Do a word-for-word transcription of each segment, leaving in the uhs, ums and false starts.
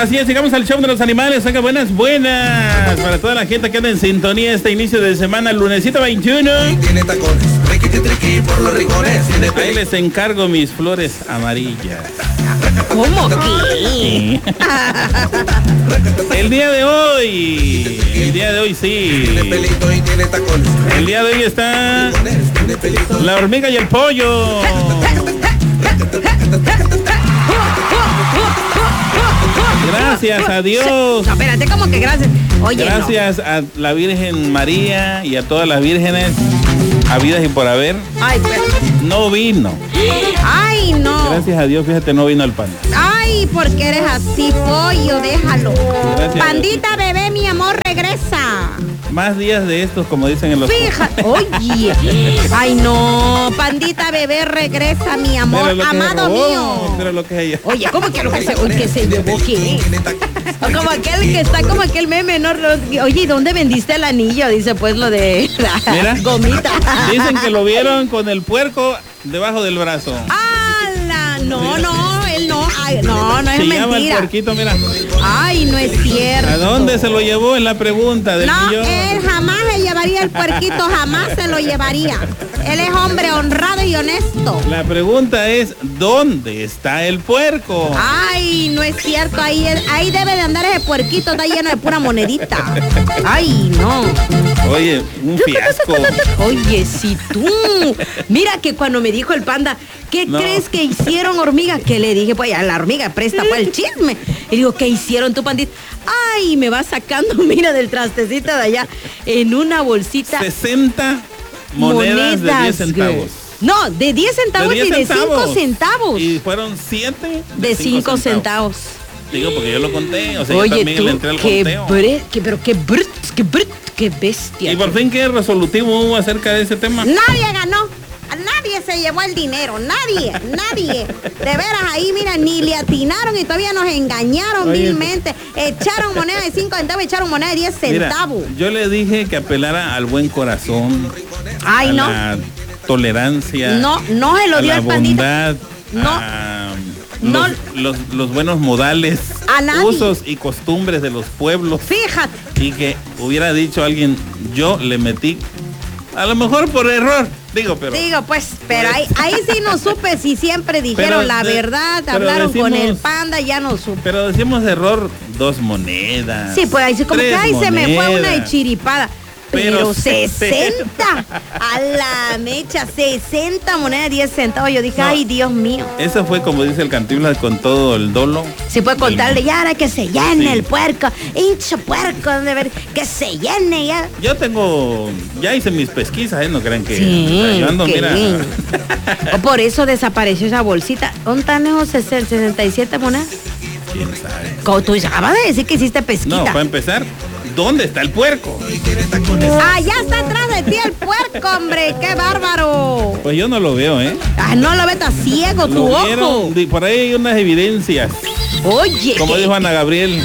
Así es, llegamos al show de los animales. Oiga, buenas, buenas. Para toda la gente que anda en sintonía este inicio de semana, lunesito veintiuno. Tiene tacones, triqui, triqui, por los rincones. Ahí les encargo mis flores amarillas. ¿Cómo que? El día de hoy, el día de hoy sí. El día de hoy está la hormiga y el pollo. Gracias a Dios. No, espérate, ¿cómo que gracias? Oye, Gracias no. a la Virgen María y a todas las vírgenes habidas y por haber. Ay, pero... No vino. Ay, no. Gracias a Dios, fíjate, no vino el pan. Ay, porque eres así, pollo, déjalo. Gracias. Pandita, bebé, mi amor, regresa. Más días de estos, como dicen en los... Fíjate, oye. Ay, no. Pandita, bebé, regresa, mi amor, amado oh, mío. Pero lo que es ella. Oye, ¿cómo que lo que se, que se llevó qué? O como aquel que está como aquel meme, ¿no? Oye, ¿y dónde vendiste el anillo? Dice pues lo de la Mira, gomita. Dicen que lo vieron con el puerco debajo del brazo. ¡Hala! No, no, él no. Ay, no, no es Se llama el mentira. puerquito, mira. Ay, no es cierto. ¿A dónde se lo llevó? En la pregunta del No, millón. él jamás se llevaría el puerquito, jamás se lo llevaría. Él es hombre honrado y honesto. La pregunta es, ¿dónde está el puerco? Ay, no es cierto, ahí, ahí debe de andar ese puerquito, está lleno de pura monedita. Ay, no. Oye, un fiasco. Oye, si tú. Mira que cuando me dijo el panda, ¿qué No. crees que hicieron, hormiga? Que le dije, pues a la hormiga presta pues el chisme. Y digo, ¿qué hicieron tu pandita? Ay, me va sacando, mira, del trastecito de allá, en una bolsita. sesenta monedas, de diez centavos. güey. No, de diez centavos De diez y de centavos. cinco centavos. Y fueron siete de cinco centavos. Digo, porque yo lo conté. O sea, yo Oye, también tú, le entré al qué conteo. bre, qué, pero qué brut, qué brut, qué bestia. Y por fin, ¿qué resolutivo hubo acerca de ese tema? Nadie ganó. A nadie se llevó el dinero, nadie, nadie. De veras, ahí, mira, ni le atinaron y todavía nos engañaron Oye, vilmente. Echaron moneda de cinco centavos, echaron moneda de diez centavos. Mira, yo le dije que apelara al buen corazón, Ay, a no. la tolerancia, No, no se lo a dio la el pandita. bondad, No. a No. los, los, los buenos modales, A nadie. usos y costumbres de los pueblos. Fíjate. Y que hubiera dicho alguien, yo le metí, a lo mejor por error, digo, pero... Digo, pues, pero ahí, ahí sí no supe si siempre dijeron Pero la de- verdad, pero hablaron con decimos- el panda, ya no supe. Pero decimos error, dos monedas. Sí, pues ahí sí, como tres que ahí se me fue una monedas. de chiripada. Pero Pero sesenta, a la mecha, sesenta monedas, diez centavos. Yo dije, No. ay, Dios mío. Eso fue como dice el Cantinflas con todo el dolo. Si puede contarle ya, ahora que se llene Sí. el puerco, hincho puerco, de ver, que se llene ya. Yo tengo, ya hice mis pesquisas, ¿eh? No crean que Sí, o sea, yo ando, qué mira. bien. O por eso desapareció esa bolsita. ¿Dónde están esos sesenta y siete monedas? ¿Quién sabe? Como tú acabas de decir que hiciste pesquita. No, para empezar, ¿dónde está el puerco? Allá está atrás de ti el puerco, hombre, qué bárbaro. Pues yo no lo veo, ¿eh? Ah, no lo ves, está ciego tu Lo ojo. vieron, di- por ahí hay unas evidencias. Oye. Como dijo Ana Gabriel,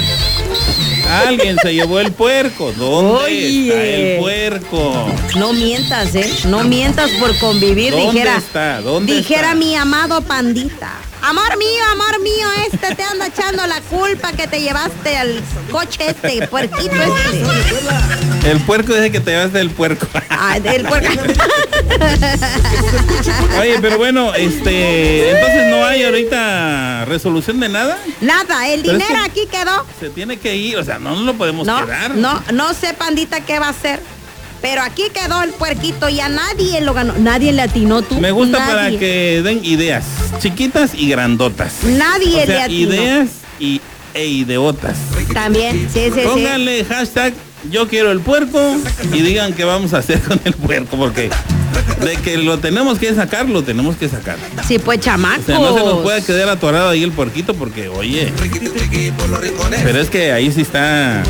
alguien se llevó el puerco. ¿Dónde Oye. está el puerco? No mientas, ¿eh? No mientas por convivir, ¿Dónde dijera. está? ¿Dónde dijera está? mi amado pandita. Amor mío, amor mío, este te anda echando la culpa que te llevaste al coche este, puerquito este. El puerco dice que te llevaste el puerco. Ah, del puerco. Oye, pero bueno, este, entonces no hay ahorita resolución de nada. Nada, el Pero es dinero que- aquí quedó. Se tiene que ir, o sea, no nos lo podemos No, quedar. no, no sé, pandita, qué va a hacer. Pero aquí quedó el puerquito y a nadie lo ganó. Nadie le atinó tú. Me gusta nadie. para que den ideas, chiquitas y grandotas. Nadie O sea, le atinó. ideas y e ideotas. También, sí, sí, sí. Pónganle hashtag yo quiero el puerco y digan qué vamos a hacer con el puerco, porque de que lo tenemos que sacar, lo tenemos que sacar. Sí, pues chamacos. O sea, no se nos puede quedar atorado ahí el puerquito porque, oye, pero es que ahí sí está,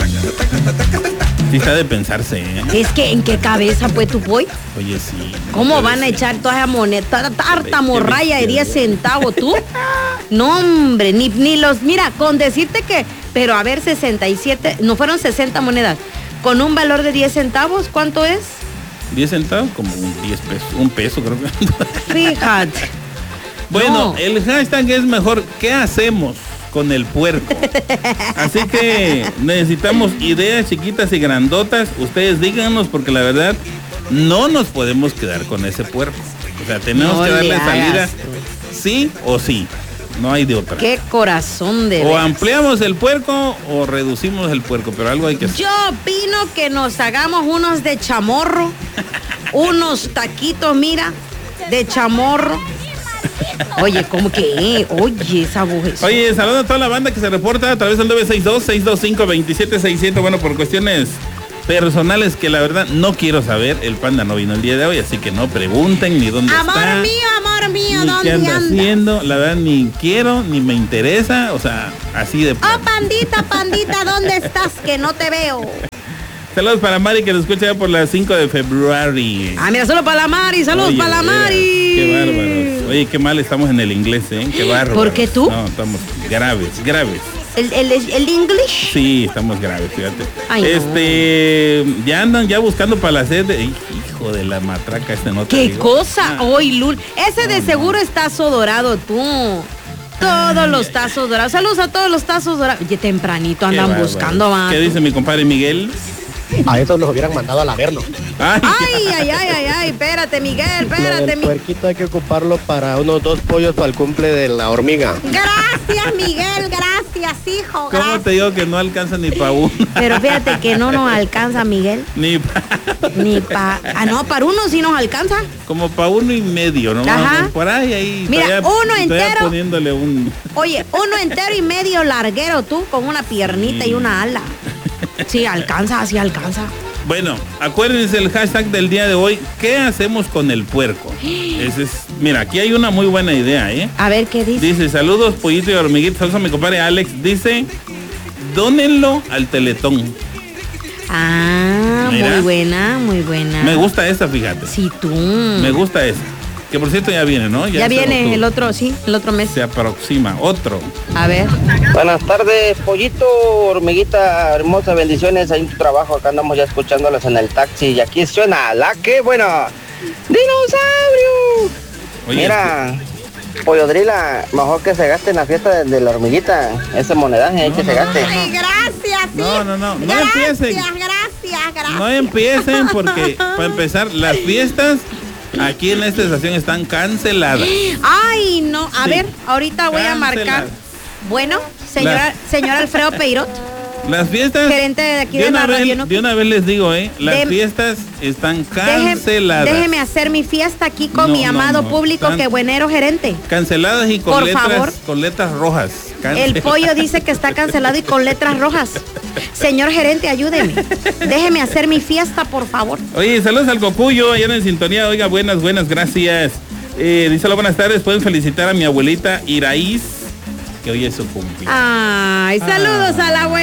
sí está de pensarse, ¿eh? Es que en qué cabeza pues tú voy. Oye, sí. ¿Cómo puede van a ser. echar toda esa moneda, toda harta morralla de bestia, diez centavos tú? No, hombre, ni, ni los, mira, con decirte que, pero a ver, sesenta y siete, no fueron sesenta monedas, con un valor de diez centavos, ¿cuánto es? diez centavos, como un diez pesos, un peso creo que. Fíjate. Bueno, No. el hashtag es mejor, ¿qué hacemos? con el puerco. Así que necesitamos ideas chiquitas y grandotas. Ustedes díganos, porque la verdad no nos podemos quedar con ese puerco. O sea, tenemos No que darle le salida hagas. sí o sí. No hay de otra. Qué corazón de O veras. ampliamos el puerco o reducimos el puerco, pero algo hay que hacer. Yo opino que nos hagamos unos de chamorro, unos taquitos, mira, de chamorro. Oye, ¿cómo que? Oye, esa voz. Oye, saludos a toda la banda que se reporta a través del nueve seis dos, seis dos cinco, dos siete seis siete. Bueno, por cuestiones personales que la verdad no quiero saber, el Panda no vino el día de hoy, así que no pregunten ni dónde Amor está. mío, amor mío, ni ¿dónde qué anda anda? haciendo, la verdad ni quiero, ni me interesa, o sea, así de... Oh, pandita, pandita, ¿dónde estás? Que no te veo. Saludos para Mari que nos escucha ya por las cinco de febrero. Ah, mira, solo para la Mari, saludos Oye, para la de veras, Mari. Qué bárbaros. Oye, qué mal estamos en el inglés, ¿eh? Qué bárbaros. ¿Por qué tú? No, estamos graves, graves. ¿El, el, el English? Sí, estamos graves, fíjate. Ay, no. Este, ya andan ya buscando para la sede. Hijo de la matraca, este no te ¿Qué digo. cosa? Ah, Hoy, Lul. Ese de seguro es tazo dorado, tú. Todos los tazos dorados. Saludos a todos los tazos dorados. Oye, tempranito qué andan bárbaros. buscando, va. ¿Qué dice mi compadre Miguel? A esos los hubieran mandado al Averno. Ay, Ay, ay, ay, ay, ay, espérate, Miguel, espérate, El mi... puerquito hay que ocuparlo para unos dos pollos para el cumple de la hormiga. Gracias, Miguel, gracias, hijo, ¿cómo gracias. te digo que no alcanza ni para uno? Pero fíjate que no nos alcanza, Miguel. Ni pa- Ni para... Ah, no, para uno sí nos alcanza. como para uno y medio, ¿no? Ajá. Por ahí, ahí. Mira, todavía- uno todavía entero. poniéndole un... Oye, uno entero y medio larguero tú, con una piernita y una ala. Sí, alcanza, sí alcanza. Bueno, acuérdense el hashtag del día de hoy. ¿Qué hacemos con el puerco? Ese es, mira, aquí hay una muy buena idea, ¿eh? A ver, ¿qué dice? Dice, saludos, pollito y hormiguita. Saludos a mi compadre Alex. Dice, dónenlo al Teletón. Ah, Mira. muy buena, muy buena. Me gusta esa, fíjate. Sí, tú. Me gusta esa. Que por cierto ya viene, ¿no? Ya se viene octubre. el otro, sí, el otro mes. Se aproxima. Otro. A ver. Buenas tardes, pollito, hormiguita, hermosa, bendiciones ahí en tu trabajo. Acá andamos ya escuchándolas en el taxi y aquí suena la que buena. ¡Dinosaurio! Oye, Mira, pollo drila, mejor que se gaste en la fiesta de, de la hormiguita. Ese monedaje hay No, que no, se gaste. no, no. Ay, gracias, sí. No, no, no, no Gracias, empiecen. gracias, gracias. no empiecen porque, para empezar, las fiestas aquí en esta estación están canceladas. Ay, no. A Sí. ver, ahorita voy a marcar. Canceladas. Bueno, señora, señor Alfredo Peirot, Las fiestas... gerente de aquí de, de la una, vez, radio. ¿no? de una vez les digo, ¿eh? Las Dem- fiestas están Deje- canceladas. déjeme hacer mi fiesta aquí con No, mi no, amado no, público, están- que buenero gerente. Canceladas y con Por letras, favor. con letras rojas. El Canceladas. pollo dice que está cancelado y con letras rojas. Señor gerente, ayúdeme. Déjeme hacer mi fiesta, por favor. Oye, saludos al Cocuyo, allá en sintonía. Oiga, buenas, buenas, gracias. Eh, dice, hola, buenas tardes. Pueden felicitar a mi abuelita Iraíz, que hoy es su cumpleaños. Ay, saludos a la abuela.